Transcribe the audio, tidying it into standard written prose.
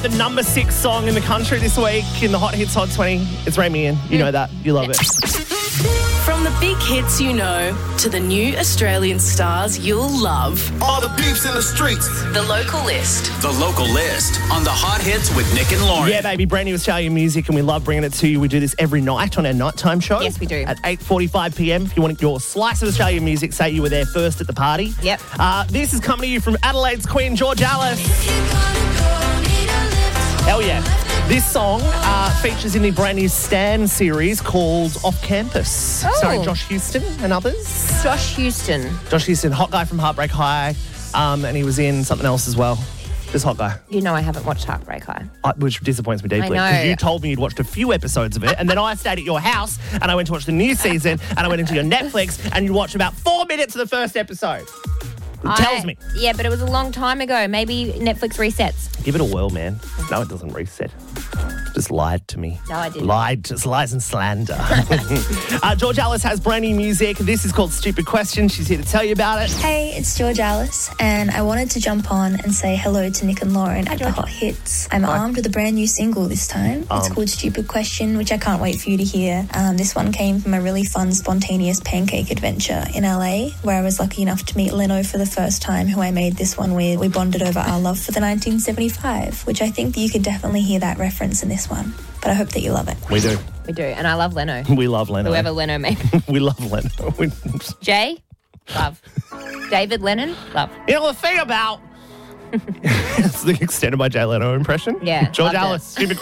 the number 6 song in the country this week in the Hot Hits Hot 20. It's Rain Me In. You know that. You love it. From the big hits you know to the new Australian stars you'll love. All the beeps in the streets. The Local List. The Local List on the Hot Hits with Nick and Lauren. Yeah, baby, brand new Australian music, and we love bringing it to you. We do this every night on our nighttime show. Yes, we do. At 8:45 p.m. If you want your slice of Australian music, say you were there first at the party. Yep. This is coming to you from Adelaide's Queen, George Alice. Hell yeah. This song features in the brand new Stan series called Off Campus. Oh. Starring Josh Houston and others. Josh Houston. Josh Houston, hot guy from Heartbreak High, and he was in something else as well. This hot guy. You know I haven't watched Heartbreak High. Which disappoints me deeply. I know. Because you told me you'd watched a few episodes of it, and then I stayed at your house, and I went to watch the new season, and I went into your Netflix, and you watched about 4 minutes of the first episode. It tells me. Yeah, but it was a long time ago. Maybe Netflix resets. Give it a whirl, man. No, it doesn't reset. Just lied to me. No, I didn't. Lied, just lies and slander. George Alice has brand new music. This is called Stupid Question. She's here to tell you about it. Hey, it's George Alice, and I wanted to jump on and say hello to Nick and Lauren at the Hot Hits. I'm armed with a brand new single this time. It's called Stupid Question, which I can't wait for you to hear. This one came from a really fun, spontaneous pancake adventure in LA, where I was lucky enough to meet Leno for the first time, who I made this one with. We bonded over our love for the 1975, which I think that you could definitely hear that reference in this one. But I hope that you love it. We do. We do. And I love Leno. We love Leno. Whoever Leno may be. We love Leno. Jay? Love. David Lennon? Love. You know the thing about... It's the extent of my Jay Leno impression. Yeah, George loved it. Alice, Stupid